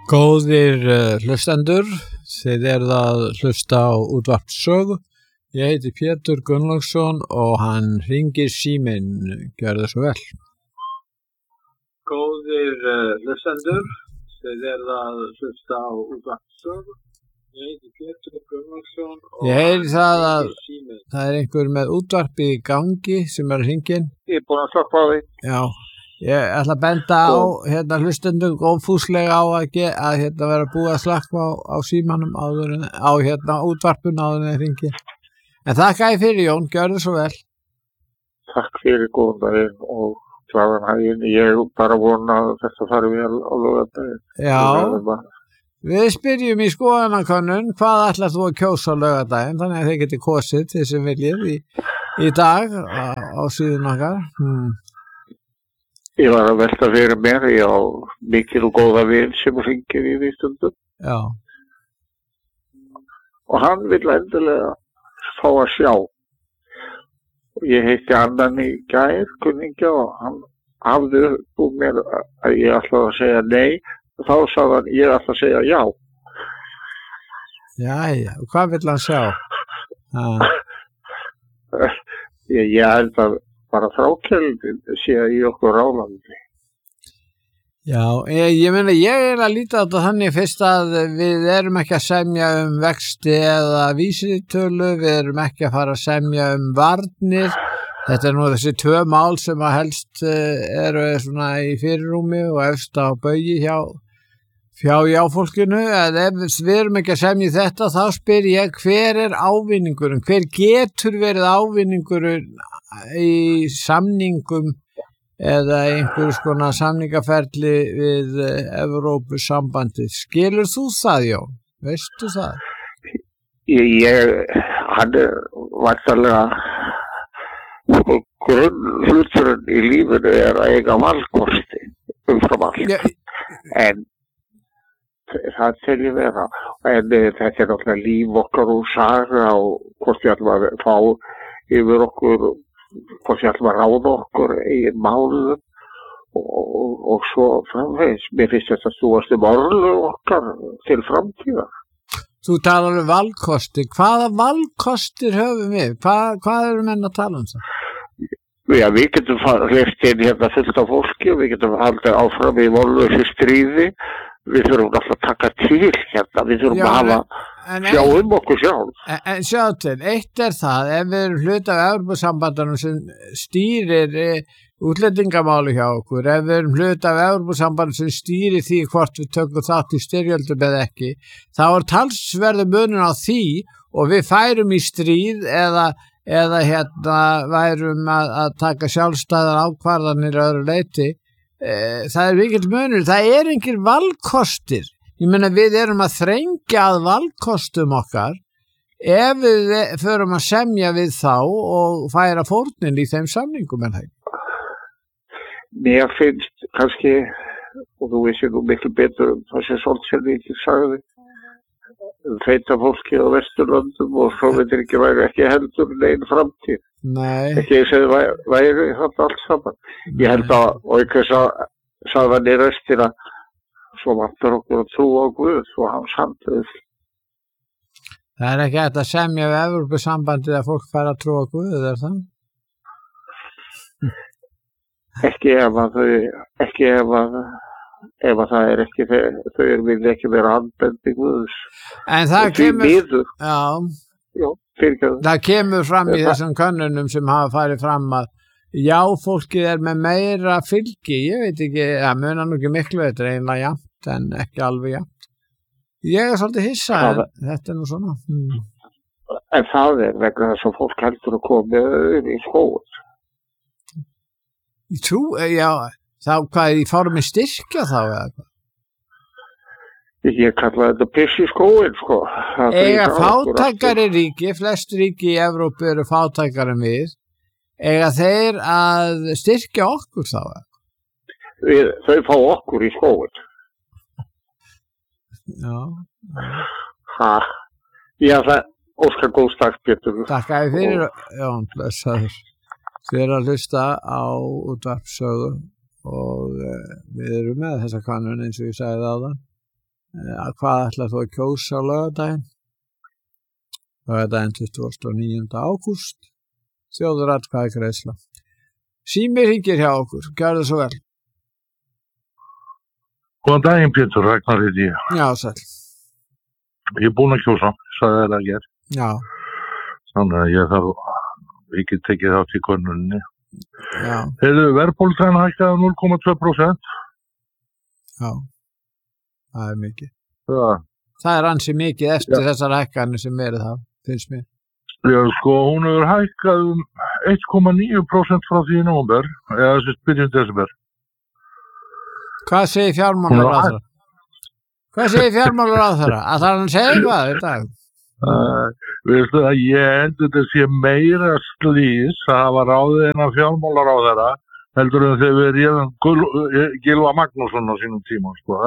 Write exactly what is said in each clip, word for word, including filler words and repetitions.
Góðir uh, hlustendur, þið eruð að hlusta á útvarp Sögu. Ég heiti Pétur Gunnlaugsson og hann hringir síminn, gjörðu svo vel. Góðir uh, hlustendur, þið eruð að hlusta á útvarp Sögu. Ég heiti Pétur Gunnlaugsson og ég heiti það að það er einhver með útvarpi í gangi sem er hringinn. Ég er búin að slökkva á því. Já. Ég ætla að benda á hérna hlustendum góðfúslega á að, ge, að hérna vera búið að slakka á, á símanum áður en, á hérna útvarpun áður en hringi. En þakka ég fyrir Jón, gjörðu svo vel. Takk fyrir góðan daginn og glaðan daginn. Ég er bara vona að þetta fari vel á laugardaginn. Já, við spyrjum í skoðanakönnun hvað ætlar þú að kjósa á laugardaginn, þannig að þið geti kosið þið sem viljið í, í dag á, á síðun okkar. Hmm. Ég var að velta fyrir mér, ég á mikil og góða vin sem hringir í því stundum. Já. Og hann vill endilega fá að sjá. Og ég heitti annan í gær, kunningja, og hann hafði búið mér að ég ætlaði að segja nei. Og þá sagði hann, ég ætla að segja já. Jæja, og hvað vill hann sjá? ég, ég held að bara frákjörðin sé í okkur rálandi. Já, ég, ég meina, ég er að líta á þetta þannig fyrst að við erum ekki að semja um vexti eða vísitölu, við erum ekki að fara að semja um varnir. Þetta er nú þessi tvö mál sem að helst eru svona í fyrirrúmi og efst á baugi hjá, hjá jáfólkinu. En ef við erum ekki að semja þetta, þá spyr ég hver er ávinningurinn, hver getur verið ávinningurinn í samningum eða einhvers konar samningaferli við Evrópusambandið. Skilur þú það, Jón? Veistu það? Ég, ég hann er vantarlega grunnhluturinn í lífinu er að eiga valkosti umfram allt. Ja. En það tel ég vera. En þetta er náttúrulega líf okkar og saga og hvort ég ætlum að fá yfir okkur hvort ég ætlum að ráða okkur eigin málum og, og, og svo framvegis. Mér finnst þetta stúast um orðu okkar til framtíðar. Þú talar um valkosti. Hvaða valkostir höfum við? Hvað, hvað eru menn að tala um það? Já, við getum hleypt inn hérna fullt af fólki og við getum haldið áfram í vonlausu stríði. Við þurfum alltaf að taka til hérna. Við þurfum Já, að hafa En, sjá um okkur sjálf. En, en sjá til, eitt er það, ef við erum hluti af Evrópusambandinu sem stýrir e, útlendingamáli hjá okkur, ef við erum hluti af Evrópusambandinu sem stýrir því hvort við tökum þátt í styrjöldum eða ekki, þá er talsverður munur á því og við færum í stríð eða, eða hérna værum að, að taka sjálfstæðar ákvarðanir öðru leyti. E, það er mikill munur, það er engin valkostir. Ég meina við erum að þrengja að valkostum okkar ef við förum að semja við þá og færa fórnin í þeim samningum en það. Mér finnst kannski, og þú veist nú miklu betur um það sem Solskjaer sagði, um feita fólki á Vesturlöndum og svo veitir ekki væri ekki heldur neinn framtíð. Nei. Ekki ég segi væri, væri þetta allt saman. Nei. Ég held að, og einhvers að sagði hann í restina, svo vantar okkur að trúa á Guð og hans handið. Það er ekki hægt að semja við Evrópusambandið að fólk fara að trúa á Guð, er það? Ekki ef að þau, ekki ef að, ef að það er ekki, þau vil ekki vera handbendi Guðs. En það kemur, miður, já, já fyrir, það kemur fram í þessum könnunum sem hafa farið fram að já, fólkið er með meira fylgi, ég veit ekki, það munar nú ekki miklu, þetta er einlega jafnt en ekki alveg jafnt. Ég er svolítið hissa, en þetta er nú svona. Hmm. En það er vegna þess að fólk heldur að koma í skóin. Ég trú, já, þá hvað, ég fárum með styrkja þá eða hvað? Ég kalla þetta piss í skóin, sko. Eiga fátækari ríki, flest ríki í Evrópu eru fátækari en við, eiga þeir að styrkja okkur þá? Við, þau fá okkur í skóin. Já. Ha, já, það óskar góð stakk, Pétur. Takk að þið fyrir, já, blessaður. Þið eru að hlusta á útvarp Sögu og uh, við erum með þessa kannun eins og ég sagði áðan. Ja, hvað ætlar þú að kjósa á laugardaginn? Laugardaginn tuttugasta og níunda ágúst. Þjóðaratkvæðagreiðsla. Sími hringir hjá okkur. Gjörðu svo vel. Góðan daginn, Pétur, Ragnar heiti ég. Já, sæll. Ég er búinn að kjósa, sagði þér að gera. Já. Þannig að ég þarf ekki tekið þátt í könnuninni. Já. Hefðu verðbólgan hækkaði núll komma tvö prósent? Já. Það er mikið. Já. Það er ansi mikið eftir Já. þessar hækkanir sem verið það, finnst mér. Já, sko, hún hefur hækkað um eitt komma níu prósent frá því í nóvember, eða þessi byrjun desember. Hvað segir fjármálaráðherra? Hvað segir fjármálaráðherra? Að það hann segir hvað í dag? Uh, veistu að ég endur þetta sé meira slís að hafa ráðið en að fjármálaráðherra heldur en þegar við réðum Gylfa Magnússon á sínum tíma, sko.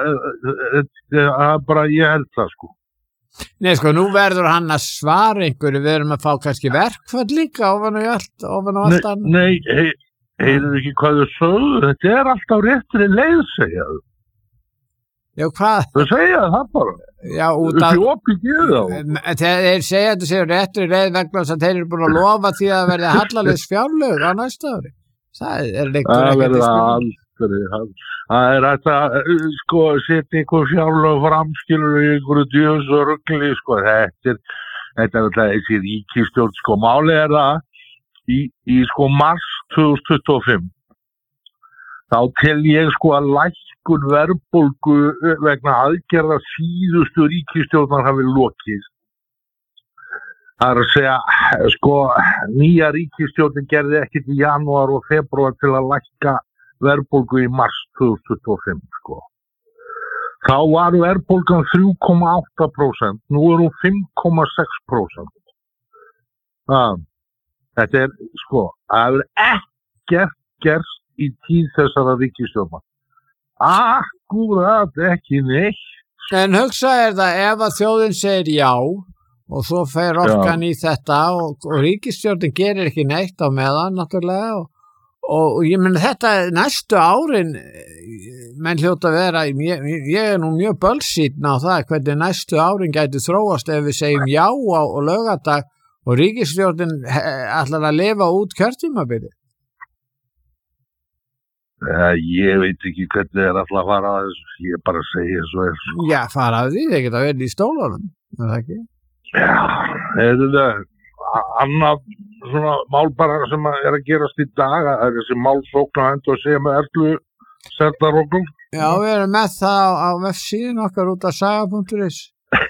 Það er bara, ég held það, sko. Nei, sko, nú verður hann að svara einhverju, við erum að fá kannski verkfall líka ofan og allt, ofan og allt annað. Nei, hei, heyrðu ekki hvað þau sögðu, þetta er alltaf réttri leið, segja þau. Já, hvað? Þau segja það bara. Já, út af... Þau opið ég þá. Þeir segja þetta séu réttri leið vegna þess að þeir eru búin að lofa því að verði hallarlegs fjárlög á næsta ári. Það er leikur ekkert í spilum. Það er þetta, sko, setja einhver fjárlög fram, skilur í einhverju djöfs og ruggli, sko, þetta er, þetta er alltaf þessi ríkisstjórn, sko, málið er það, í, í, sko, mars tvö þúsund tuttugu og fimm, þá tel ég, sko, að lækkun verðbólgu vegna aðgerða síðustu ríkisstjórnar hafi lokið. Það er að segja, sko, nýja ríkisstjórnin gerði ekkert í janúar og febrúar til að lækka verðbólgu í mars tvö þúsund tuttugu og fimm, sko. Þá var verðbólgan þrjú komma átta prósent, nú er hún fimm komma sex prósent. Það, þetta er, sko, það er ekkert gerst í tíð þessara ríkisstjórnar. Akkúrat ekki neitt. En hugsa er það ef að þjóðin segir já og svo fer orkan í þetta og, og ríkisstjórnin gerir ekki neitt á meðan, náttúrulega, og Og, og ég menn þetta næstu árin menn hljóta að vera ég, ég er nú mjög bölsýtn á það hvernig næstu árin gæti þróast ef við segjum já á og laugardag og ríkisstjórnin ætlar að lifa út kjörtímabili. Uh, ég veit ekki hvernig það er alltaf að fara að þessu, ég bara segja svo er. Já, fara að því, þeir geta verið í stólunum, er það ekki? Já, þetta er annað svona mál bara sem er að gerast í dag, það er þessi málsókn að enda að segja með Erlu Serdarókul. Já, við erum með það á, á vefsíðun okkar út af saga punktur is.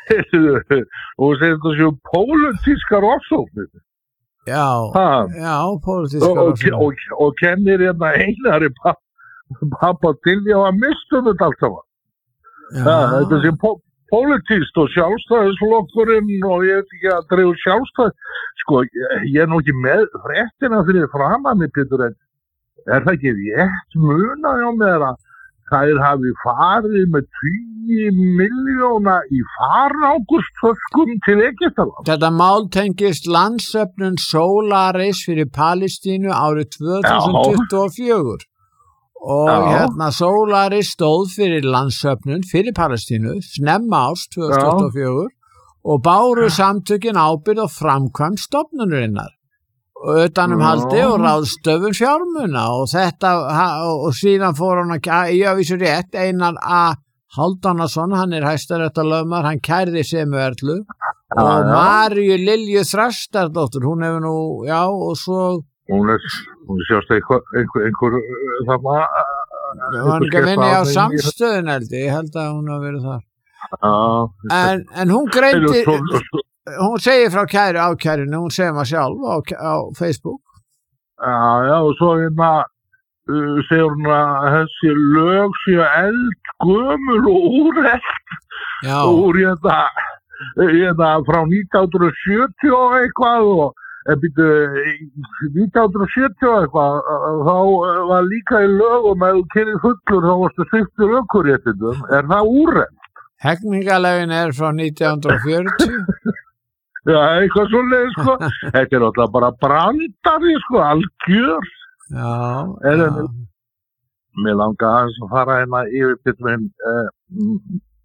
Og segir þetta séu pólitískar ofsóknir. Já, ha. já, pólitískar ofsóknir. Og, og, og kennir hérna Einari pappa til ég að mista þetta allt saman. Ja, þetta séu pólitískar Politist og sjálfstæðisflokkurinn og ég veit ekki að dreifur sjálfstæð, sko, ég er nú ekki með fréttina fyrir framan mig, Pétur, en er það ekki rétt muna á mér að þær hafi farið með tíu miljóna í farangurstföskum til Egyptalands? Þetta mál tengist landsöfnun Solaris fyrir Palestínu árið tvö þúsund tuttugu og fjögur. Og Já. hérna Solaris stóð fyrir landsöfnun fyrir Palestínu snemma árs tvö þúsund tuttugu og fjögur og báru samtökin ábyrgð og framkvæmd stofnunarinnar utanumhaldi og ráðstöfun fjármuna og þetta og síðan fór hann að í ávísu rétt Einar A. Hálfdanarson, hann er hæstaréttarlögmaður, hann kærði Semu Erlu og Maríu Lilju Þrastardóttur, hún hefur nú, já, og svo Hún er, hún er sjást einhver, einhver, einhver, þarna... Hún er ekki að vinna á samstöðun, held ég, ég held að hún hafa verið þar. Já. En, en hún greindi, hún segir frá kæru ákærinu, hún segir maður sjálf á, á Facebook. Já, já, og svo hérna uh, segir hún að þessi lög séu eldgömul og úrelt. Já. Úr hérna, hérna frá nítján hundruð sjötíu og eitthvað og En býtu, nítján hundruð sjötíu og eitthvað, þá var líka í lögum að þú kynir fullur, þá varstu sviptur ökuréttindum. Er það úrrent? Hegningalögin er frá nítján hundruð fjörutíu. Já, eitthvað svoleiðis, sko. Þetta er alltaf bara brandari, sko, algjör. Já, en, já. Mér langar að fara hérna yfir, Pétur minn, eh,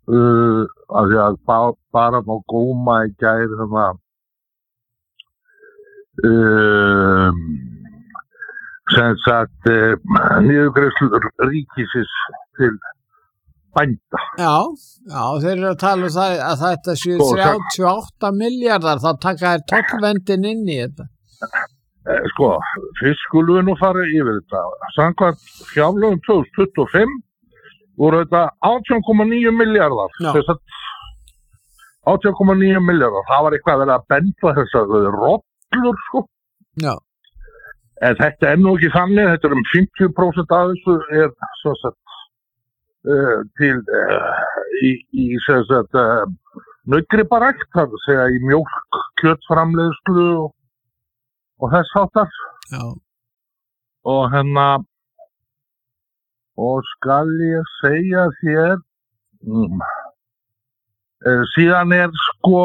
uh, af því að ba bara á góma í gær þannig að um, sem sagt uh, niðurgreiðslur ríkisins til bænda. Já, já, þeir eru að tala um það að þetta séu þrjátíu og átta milljarðar, þá taka þær tollverndin inn í þetta. Sko, fyrst skulum við nú fara yfir þetta. Samkvæmt fjárlögum tvö þúsund tuttugu og fimm voru þetta átján komma níu milljarðar. Þess að átján komma níu milljarðar, það var eitthvað að vera að benda þessar rollur, sko. Já. En þetta er nú ekki þannig, þetta er um fimmtíu prósent af þessu er svo sagt uh, til uh, í, í sem sagt uh, nautgriparækt, það er að segja í mjólk, kjötframleiðslu og og þess áttar. Já. Og hérna og skal ég segja þér um, uh, síðan er sko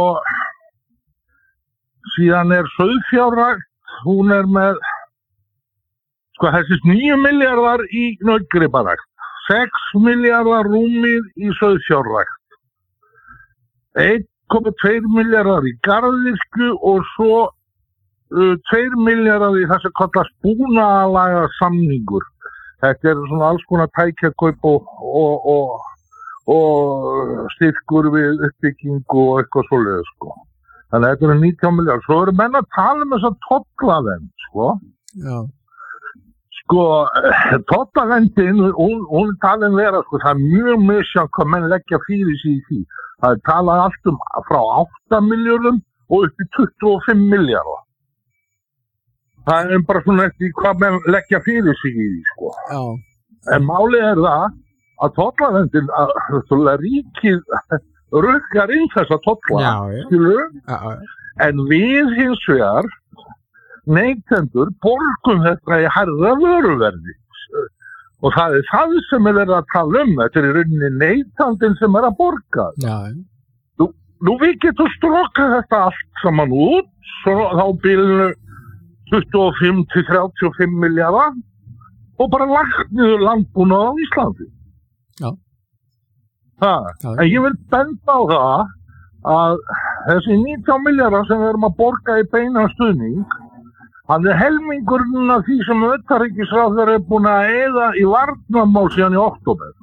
síðan er sauðfjárrækt, hún er með sko þessi níu milljarðar í nautgriparækt, sex milljarðar rúmið í sauðfjárrækt, einn komma tveir milljarðar í garðyrkju og svo Uh, tveir milljarðar í þessu kallast búnaðarlaga samningur. Þetta er svona alls konar tækjakaup og, og, og, og styrkur við uppbyggingu og eitthvað svoleiðis, sko. Þannig að þetta eru nítján milljarðar. Svo eru menn að tala um þess að tollavernd, sko. Já. Sko, tollaverndin, hún, hún tala um vera, sko, það er mjög misjafnt hvað menn leggja fyrir sig í því. Það er talað allt um frá átta milljörðum og upp í tuttugu og fimm milljarðar. Það er bara svona eftir hvað menn leggja fyrir sig í því, sko. Já. En málið er það að tollaverndin, að, að ríkið rukkar inn þessa tolla, skilur, en við hins vegar, neytendur, borgum þetta í hærra vöruverði. Og það er það sem er verið að tala um, þetta er í rauninni neytandinn sem er að borga. Já. Nú, nú við getum strokað þetta allt saman út, svo þá bílinu tuttugu og fimm til þrjátíu og fimm milljarðar og bara lagt niður landbúnað á Íslandi. Já. Það. En ég vil benda á það að þessi nítján milljarðar sem við erum að borga í beinan stuðning, hann er helmingurinn af því sem utanríkisráðherra er búin að eyða í varnarmál síðan í október.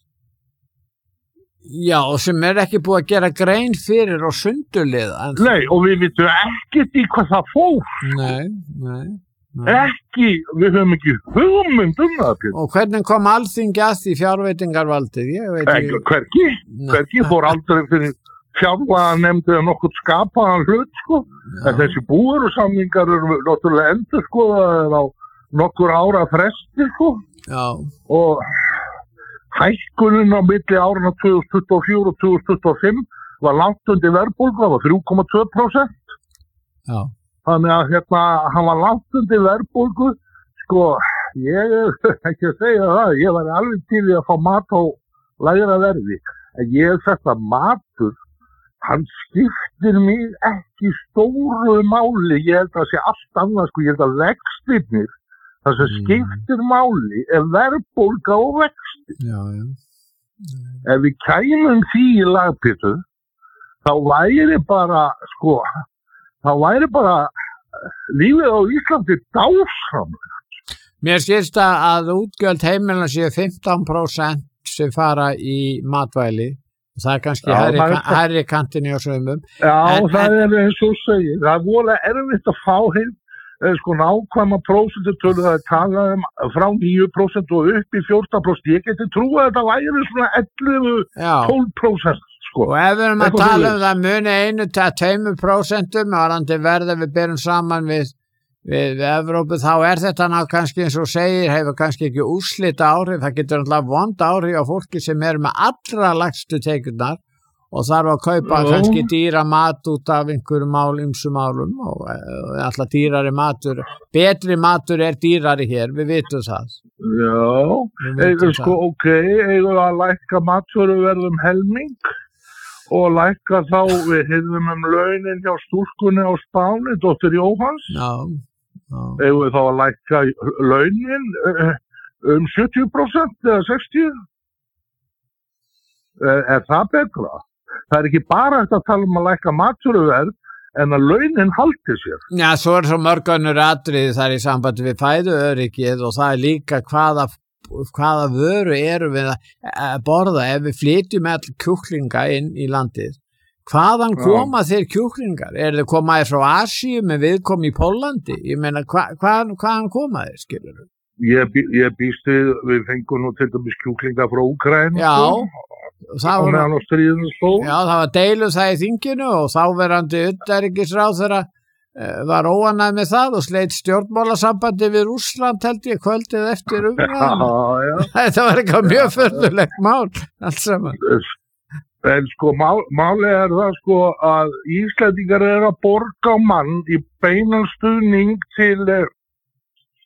Já, sem er ekki búið að gera grein fyrir og sundurlið. Nei, og við vitum ekkert í hvað það fór. Nei, nei, nei. Ekki, við höfum ekki hugmynd um það. Og hvernig kom Alþingi að því fjárveitingarvaldið? Ég veit ekki. Hvergi, hvergi fór aldrei fyrir fjárlaganefnd eða nokkuð skapaðan hlut, sko. En þessi búvörusamningar eru náttúrulega endurskoðaðir á nokkur ára fresti, sko. Já. Og hækkunin á milli árana tvö þúsund tuttugu og fjögur og tvö þúsund tuttugu og fimm var langt undir verðbólgu, það var þrjú komma tvö prósent. Já. Þannig að hérna, hann var langt undir verðbólgu, sko, ég er ekki að segja það, ég var alveg til í að fá mat á lægra verði, en ég þetta matur, hann skiptir mig ekki stóru máli, ég held að sé allt annað, sko, ég held að vextirnir, það sem skiptir máli er verðbólga og vextir. Já, já. Ef við kæmum því í lagpítu, þá væri bara, sko, þá væri bara lífið á Íslandi dásamlegt. Mér skilst að útgjöld heimilina séu fimmtán prósent sem fara í matvæli. Það er kannski hærri, er hærri kantinni á sömum. Já, en, það en, er eins og segir. Það er voðalega erfitt að fá heim sko nákvæma prósentutölu, það er talað um frá níu prósent og upp í fjórtán prósent. Ég geti trúið að þetta væri svona ellefu til tólf prósent. Sko. Og ef við erum að tala um það muni einu til tveimur prósentum varandi verði við berum saman við, við, við Evrópu, þá er þetta ná kannski eins og segir, hefur kannski ekki úrslita áhrif, það getur alltaf vond áhrif á fólki sem er með allra lægstu tekjurnar og þarf að kaupa Jó. kannski dýra mat út af einhverjum mál, ymsum málum og alltaf dýrari matur, betri matur er dýrari hér, við vitum það. Já, eða sko ok, eigum að lækka matvöruverðum helming og lækka þá, við heyrðum um launin hjá stúlkunni á Spáni, dóttir Jóhanns. Já, já. Eigum við þá að lækka launin um sjötíu prósent eða sextíu? er það betra? Það er ekki bara þetta að tala um að lækka matvöruverð en að launin haldi sér. Já, svo er svo mörg önnur atriði þar í sambandi við fæðuöryggið og það er líka hvaða, hvaða vöru eru við að borða ef við flytjum all kjúklinga inn í landið. Hvaðan koma Já. Þeir kjúklingar? Er þeir komaðir frá Asíu með viðkomi í Póllandi? Ég meina, hva, hvaðan, hvaðan komaðir, skilur þú? Ég, ég býst við, við fengum nú til dæmis kjúklinga frá Úkraínu. Já. Það var, já, það var deilu það í þinginu og þáverandi utanríkisráðherra uh, var óánægð með það og sleit stjórnmálasambandi við Rússland held ég kvöldið eftir umræðinu. Þetta var eitthvað mjög furðulegt mál allt saman. En sko mál, máli er það sko að Íslendingar er að borga á mann í beinan stuðning til